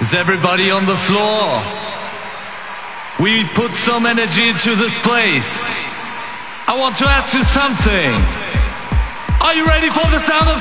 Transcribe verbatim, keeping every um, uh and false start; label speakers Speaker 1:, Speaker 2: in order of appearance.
Speaker 1: Is everybody on the floor? We put some energy into this place. I want to ask you something. Are you ready for the sound of